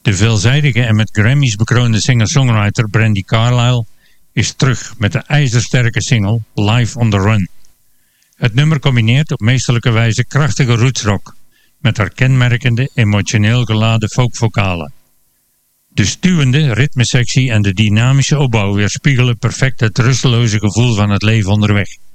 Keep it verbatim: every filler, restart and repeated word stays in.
De veelzijdige en met Grammys bekroonde singer-songwriter Brandi Carlile is terug met de ijzersterke single Live on the Run. Het nummer combineert op meesterlijke wijze krachtige rootsrock met haar kenmerkende emotioneel geladen folkvokalen. De stuwende ritmesectie en de dynamische opbouw weerspiegelen perfect het rusteloze gevoel van het leven onderweg.